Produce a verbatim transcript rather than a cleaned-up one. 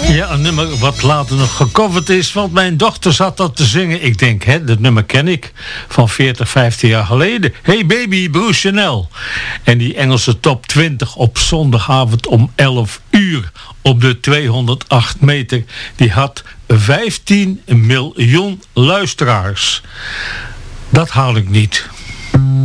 Ja, een nummer wat later nog gecoverd is, want mijn dochter zat dat te zingen. Ik denk, hè, dat nummer ken ik van veertig, vijftien jaar geleden. Hey baby, Bruce Chanel. En die Engelse top twintig op zondagavond om elf uur op de tweehonderdacht meter. Die had vijftien miljoen luisteraars. Dat haal ik niet.